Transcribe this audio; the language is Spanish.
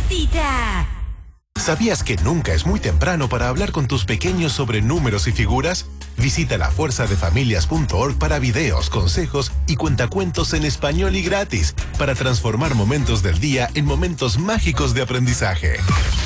cita. ¿Sabías que nunca es muy temprano para hablar con tus pequeños sobre números y figuras? Visita lafuerzadefamilias.org para videos, consejos y cuentacuentos en español y gratis para transformar momentos del día en momentos mágicos de aprendizaje.